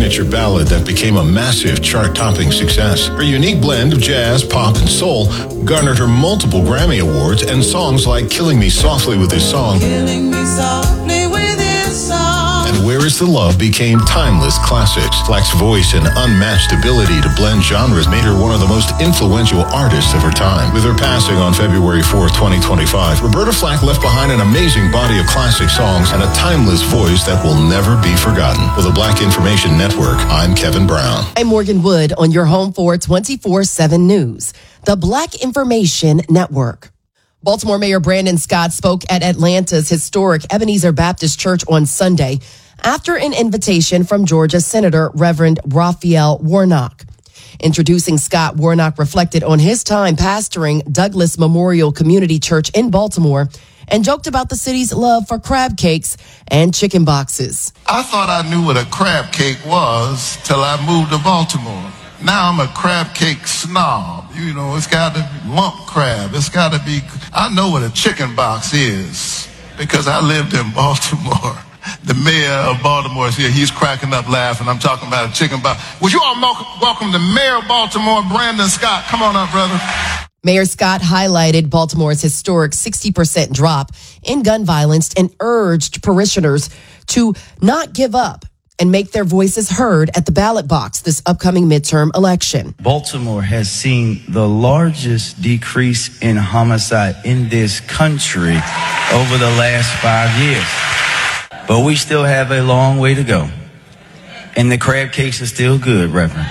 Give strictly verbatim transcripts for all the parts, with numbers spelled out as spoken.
signature ballad that became a massive chart-topping success. Her unique blend of jazz, pop, and soul garnered her multiple Grammy Awards, and songs like Killing Me Softly with His Song Killing me softly with his song and Where Is the Love became timeless classics. Flack's voice and unmatched ability to blend genres made her one of the most influential artists of her time. With her passing on February fourth, twenty twenty-five, Roberta Flack left behind an amazing body of classic songs and a timeless voice that will never be forgotten. For the Black Information Network, I'm Kevin Brown. I'm Morgan Wood on your home for twenty-four seven News, the Black Information Network. Baltimore Mayor Brandon Scott spoke at Atlanta's historic Ebenezer Baptist Church on Sunday after an invitation from Georgia Senator Reverend Raphael Warnock. Introducing Scott, Warnock reflected on his time pastoring Douglas Memorial Community Church in Baltimore and joked about the city's love for crab cakes and chicken boxes. I thought I knew what a crab cake was till I moved to Baltimore. Now I'm a crab cake snob. You know, it's got to be lump crab. It's got to be, I know what a chicken box is because I lived in Baltimore. The mayor of Baltimore is here. He's cracking up laughing. I'm talking about a chicken box. Would you all welcome the mayor of Baltimore, Brandon Scott? Come on up, brother. Mayor Scott highlighted Baltimore's historic sixty percent drop in gun violence and urged parishioners to not give up and make their voices heard at the ballot box this upcoming midterm election. Baltimore has seen the largest decrease in homicide in this country over the last five years. But we still have a long way to go. And the crab cakes are still good, Reverend.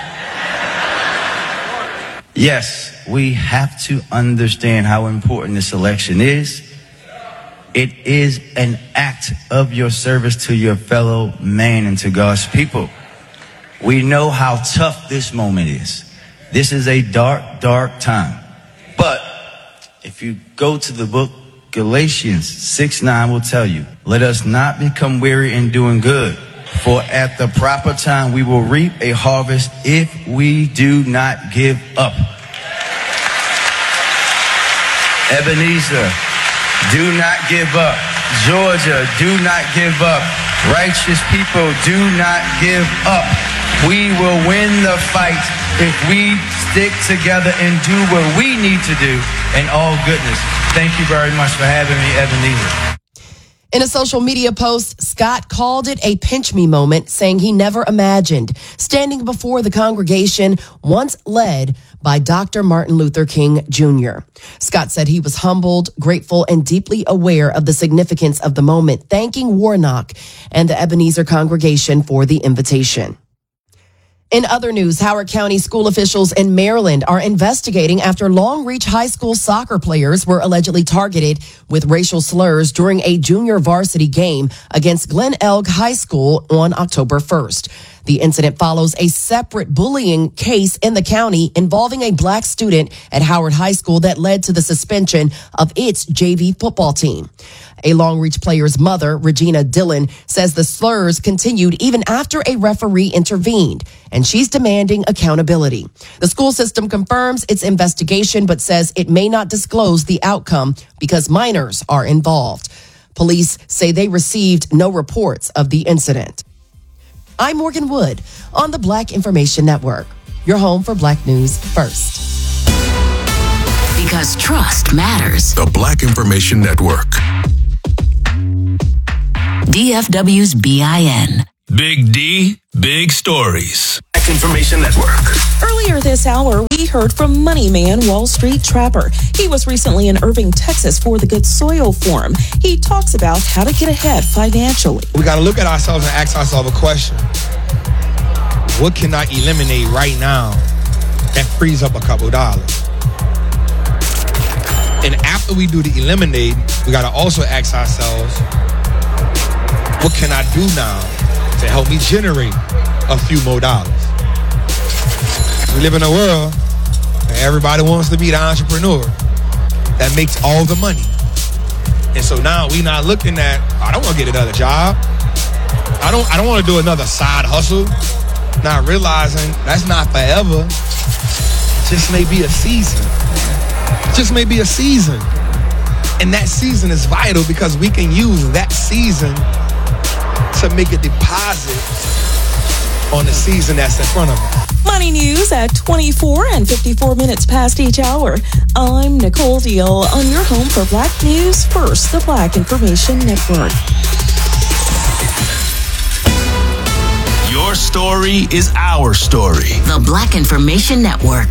Yes, we have to understand how important this election is. It is an act of your service to your fellow man and to God's people. We know how tough this moment is. This is a dark, dark time. But if you go to the book, Galatians six nine will tell you, let us not become weary in doing good, for at the proper time we will reap a harvest if we do not give up. Ebenezer, do not give up. Georgia, do not give up. Righteous people, do not give up. We will win the fight if we stick together and do what we need to do in all goodness. Thank you very much for having me, Ebenezer. In a social media post, Scott called it a pinch me moment, saying he never imagined standing before the congregation once led by Doctor Martin Luther King Junior Scott said he was humbled, grateful, and deeply aware of the significance of the moment, thanking Warnock and the Ebenezer congregation for the invitation. In other news, Howard County school officials in Maryland are investigating after Long Reach High School soccer players were allegedly targeted with racial slurs during a junior varsity game against Glen Elg High School on October first. The incident follows a separate bullying case in the county involving a black student at Howard High School that led to the suspension of its J V football team. A Long Reach player's mother, Regina Dillon, says the slurs continued even after a referee intervened, and she's demanding accountability. The school system confirms its investigation, but says it may not disclose the outcome because minors are involved. Police say they received no reports of the incident. I'm Morgan Wood on the Black Information Network, your home for Black News First. Because trust matters. The Black Information Network. D F W's B I N. Big D, big stories. Black Information Network. Earlier this hour, we heard from Money Man Wall Street Trapper. He was recently in Irving, Texas for the Good Soil Forum. He talks about how to get ahead financially. We got to look at ourselves and ask ourselves a question. What can I eliminate right now that frees up a couple dollars? And after we do the eliminate, we got to also ask ourselves, what can I do now to help me generate a few more dollars? We live in a world where everybody wants to be the entrepreneur that makes all the money. And so now we not looking at, I don't want to get another job. I don't I don't want to do another side hustle. Not realizing that's not forever. It just may be a season. It just may be a season. And that season is vital because we can use that season to make a deposit on the season that's in front of them. Money news at twenty-four and fifty-four minutes past each hour. I'm Nicole Deal on your home for Black News First, the Black Information Network. Your story is our story. The Black Information Network.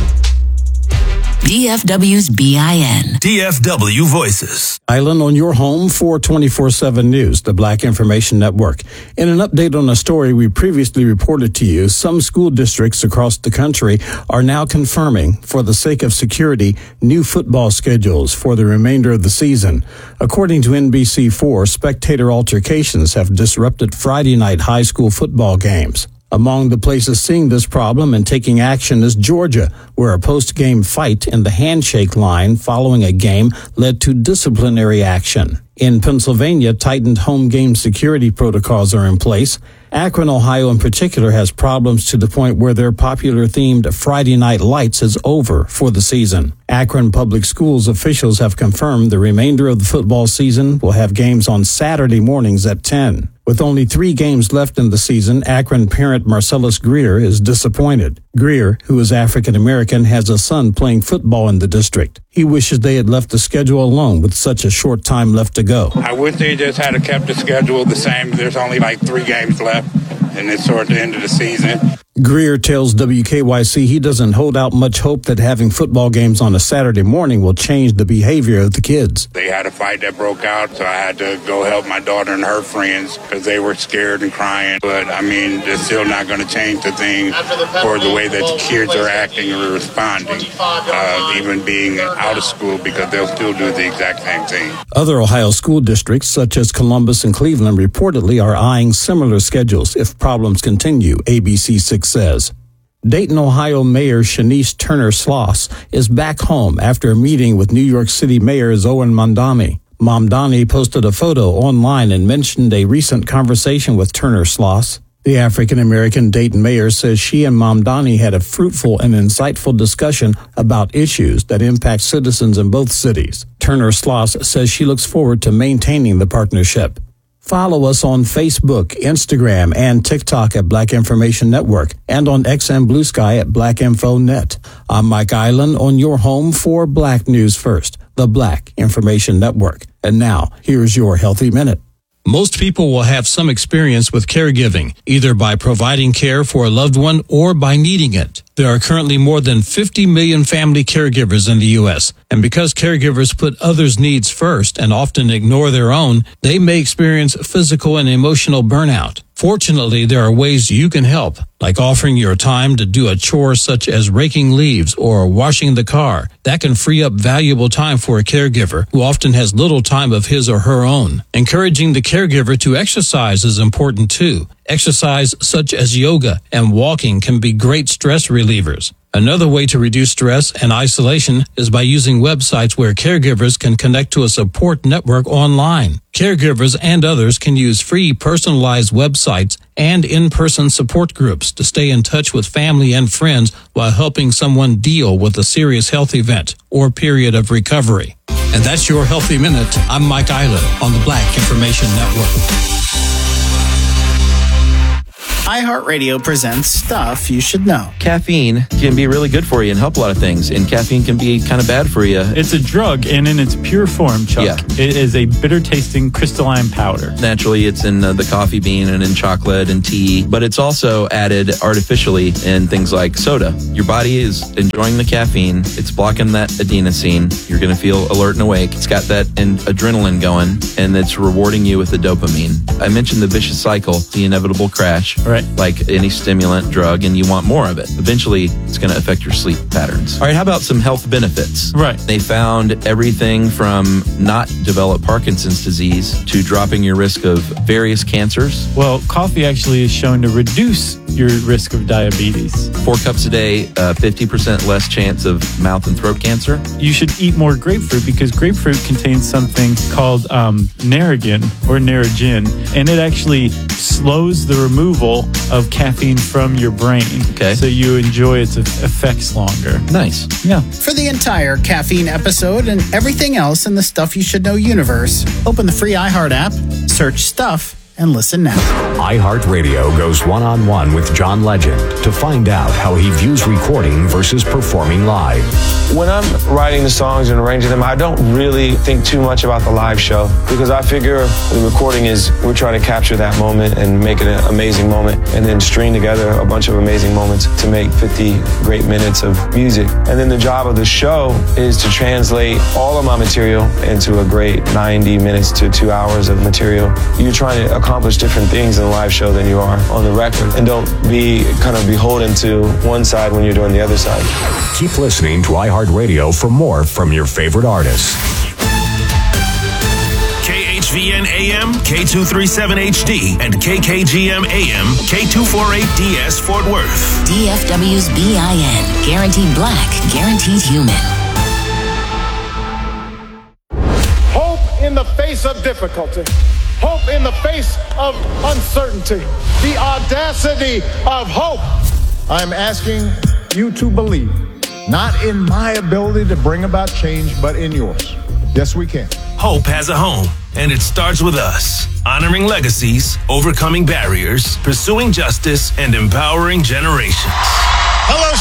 D F W's B I N. D F W Voices. Island on your home for twenty-four seven News, the Black Information Network. In an update on a story we previously reported to you, some school districts across the country are now confirming, for the sake of security, new football schedules for the remainder of the season. According to N B C four, spectator altercations have disrupted Friday night high school football games. Among the places seeing this problem and taking action is Georgia, where a post-game fight in the handshake line following a game led to disciplinary action. In Pennsylvania, tightened home game security protocols are in place. Akron, Ohio in particular has problems to the point where their popular themed Friday Night Lights is over for the season. Akron Public Schools officials have confirmed the remainder of the football season will have games on Saturday mornings at ten. With only three games left in the season, Akron parent Marcellus Greer is disappointed. Greer, who is African American, has a son playing football in the district. He wishes they had left the schedule alone with such a short time left to go. I wish they just had kept the schedule the same. There's only like three games left, and it's toward the end of the season. Greer tells W K Y C he doesn't hold out much hope that having football games on a Saturday morning will change the behavior of the kids. They had a fight that broke out, so I had to go help my daughter and her friends because they were scared and crying. But, I mean, it's still not going to change the thing for the way that the kids are acting or responding, uh, even being out of school, because they'll still do the exact same thing. Other Ohio school districts, such as Columbus and Cleveland, reportedly are eyeing similar schedules if problems continue, A B C six says. Dayton, Ohio Mayor Shanice Turner Sloss is back home after a meeting with New York City Mayor Zohran Mamdani. Mamdani posted a photo online and mentioned a recent conversation with Turner Sloss. The African-American Dayton mayor says she and Mamdani had a fruitful and insightful discussion about issues that impact citizens in both cities. Turner Sloss says she looks forward to maintaining the partnership. Follow us on Facebook, Instagram, and TikTok at Black Information Network and on X M Blue Sky at Black Info Net. I'm Mike Island on your home for Black News First, the Black Information Network. And now, here's your Healthy Minute. Most people will have some experience with caregiving, either by providing care for a loved one or by needing it. There are currently more than fifty million family caregivers in the U S, and because caregivers put others' needs first and often ignore their own, they may experience physical and emotional burnout. Fortunately, there are ways you can help, like offering your time to do a chore such as raking leaves or washing the car. That can free up valuable time for a caregiver who often has little time of his or her own. Encouraging the caregiver to exercise is important too. Exercise such as yoga and walking can be great stress relievers. Another way to reduce stress and isolation is by using websites where caregivers can connect to a support network online. Caregivers and others can use free personalized websites and in-person support groups to stay in touch with family and friends while helping someone deal with a serious health event or period of recovery. And that's your Healthy Minute. I'm Mike Island on the Black Information Network. iHeartRadio presents Stuff You Should Know. Caffeine can be really good for you and help a lot of things, and caffeine can be kind of bad for you. It's a drug, and in its pure form, Chuck, yeah. It is a bitter-tasting crystalline powder. Naturally, it's in uh, the coffee bean and in chocolate and tea, but it's also added artificially in things like soda. Your body is enjoying the caffeine. It's blocking that adenosine. You're going to feel alert and awake. It's got that and adrenaline going, and it's rewarding you with the dopamine. I mentioned the vicious cycle, the inevitable crash. Right. Like any stimulant drug, and you want more of it. Eventually, it's going to affect your sleep patterns. All right, how about some health benefits? Right. They found everything from not develop Parkinson's disease to dropping your risk of various cancers. Well, coffee actually is shown to reduce your risk of diabetes. Four cups a day, uh, fifty percent less chance of mouth and throat cancer. You should eat more grapefruit because grapefruit contains something called um, Narragin or Narragin, and it actually slows the removal of caffeine from your brain. Okay. So you enjoy its effects longer. Nice. Yeah. For the entire caffeine episode and everything else in the Stuff You Should Know universe, open the free iHeart app, search Stuff, and listen now. iHeartRadio goes one-on-one with John Legend to find out how he views recording versus performing live. When I'm writing the songs and arranging them, I don't really think too much about the live show because I figure the recording is we're trying to capture that moment and make it an amazing moment and then string together a bunch of amazing moments to make fifty great minutes of music. And then the job of the show is to translate all of my material into a great ninety minutes to two hours of material. You're trying to accomplish different things in a live show than you are on the record. And don't be kind of beholden to one side when you're doing the other side. Keep listening to iHeartRadio for more from your favorite artists. K H V N A M, K two thirty-seven H D, and K K G M A M, K two forty-eight D S Fort Worth. D F W's B I N. Guaranteed black, guaranteed human. Hope in the face of difficulty. Hope in the face of uncertainty. The audacity of hope. I'm asking you to believe, not in my ability to bring about change, but in yours. Yes, we can. Hope has a home, and it starts with us. Honoring legacies, overcoming barriers, pursuing justice, and empowering generations. Hello,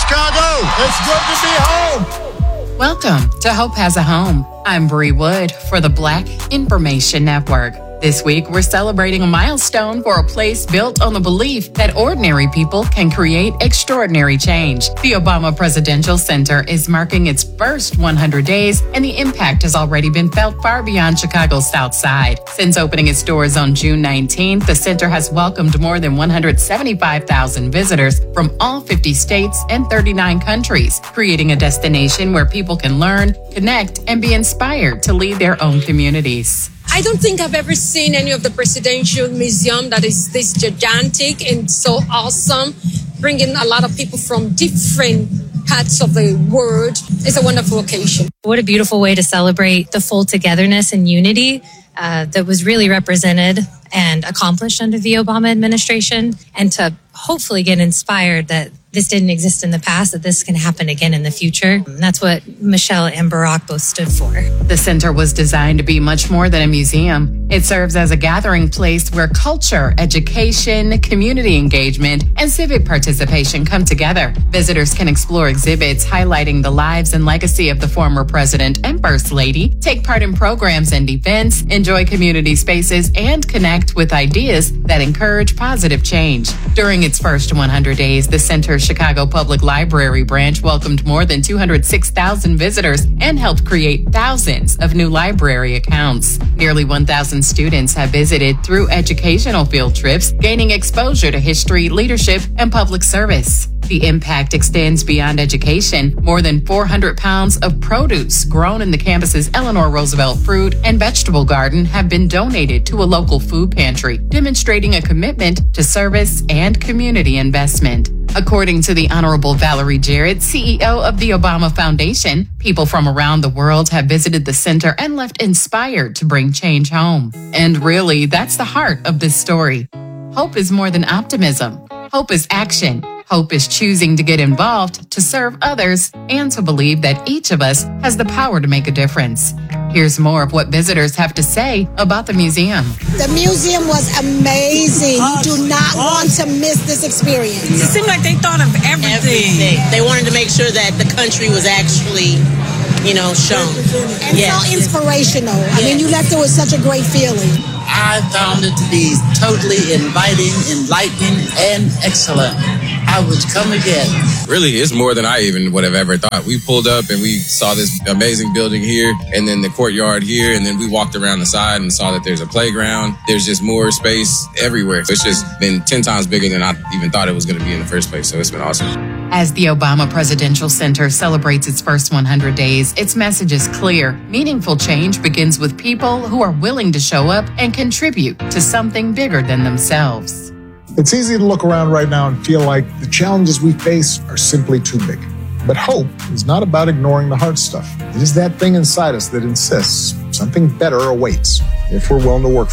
Chicago. It's good to be home. Welcome to Hope Has a Home. I'm Bree Wood for the Black Information Network. This week, we're celebrating a milestone for a place built on the belief that ordinary people can create extraordinary change. The Obama Presidential Center is marking its first one hundred days, and the impact has already been felt far beyond Chicago's South Side. Since opening its doors on June nineteenth, the center has welcomed more than one hundred seventy-five thousand visitors from all fifty states and thirty-nine countries, creating a destination where people can learn, connect, and be inspired to lead their own communities. I don't think I've ever seen any of the presidential museum that is this gigantic and so awesome, bringing a lot of people from different parts of the world. It's a wonderful occasion. What a beautiful way to celebrate the full togetherness and unity uh, that was really represented and accomplished under the Obama administration, and to hopefully get inspired that this didn't exist in the past, that this can happen again in the future. And that's what Michelle and Barack both stood for. The center was designed to be much more than a museum. It serves as a gathering place where culture, education, community engagement, and civic participation come together. Visitors can explore exhibits highlighting the lives and legacy of the former president and first lady, take part in programs and events, enjoy community spaces, and connect with ideas that encourage positive change. During its first one hundred days, the center's Chicago Public Library branch welcomed more than two hundred six thousand visitors and helped create thousands of new library accounts. Nearly one thousand students have visited through educational field trips, gaining exposure to history, leadership, and public service. The impact extends beyond education. More than four hundred pounds of produce grown in the campus's Eleanor Roosevelt fruit and vegetable garden have been donated to a local food pantry, demonstrating a commitment to service and community investment. According to the Honorable Valerie Jarrett, C E O of the Obama Foundation, people from around the world have visited the center and left inspired to bring change home. And really, that's the heart of this story. Hope is more than optimism. Hope is action. Hope is choosing to get involved, to serve others, and to believe that each of us has the power to make a difference. Here's more of what visitors have to say about the museum. The museum was amazing. You do not want to miss this experience. It seemed like they thought of everything. everything. They wanted to make sure that the country was actually, you know, shown. And yes. so inspirational. Yes. I mean, you left it with such a great feeling. I found it to be totally inviting, enlightening, and excellent. I would come again. Really, it's more than I even would have ever thought. We pulled up and we saw this amazing building here, and then the courtyard here, and then we walked around the side and saw that there's a playground. There's just more space everywhere. So it's just been ten times bigger than I even thought it was going to be in the first place. So it's been awesome. As the Obama Presidential Center celebrates its first one hundred days, its message is clear. Meaningful change begins with people who are willing to show up and contribute to something bigger than themselves. It's easy to look around right now and feel like the challenges we face are simply too big. But hope is not about ignoring the hard stuff. It is that thing inside us that insists something better awaits if we're willing to work for it.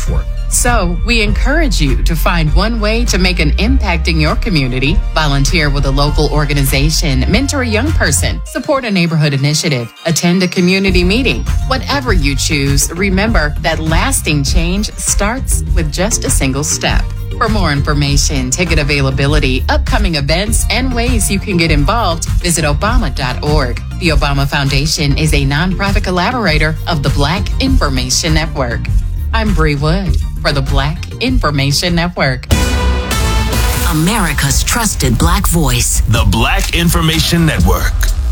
So, we encourage you to find one way to make an impact in your community. Volunteer with a local organization, mentor a young person, support a neighborhood initiative, attend a community meeting. Whatever you choose, remember that lasting change starts with just a single step. For more information, ticket availability, upcoming events, and ways you can get involved, visit obama dot org. The Obama Foundation is a nonprofit collaborator of the Black Information Network. I'm Bree Wood for the Black Information Network. America's trusted Black voice. The Black Information Network.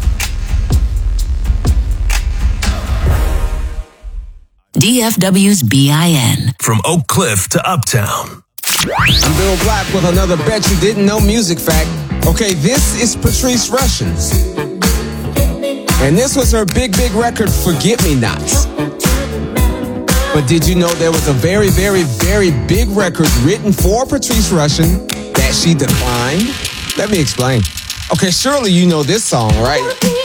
D F W's B I N. From Oak Cliff to Uptown. I'm Bill Black with another Bet You Didn't Know music fact. Okay, this is Patrice Rushen. And this was her big, big record, Forget Me Nots. But did you know there was a very, very, very big record written for Patrice Rushen that she declined? Let me explain. Okay, surely you know this song, right?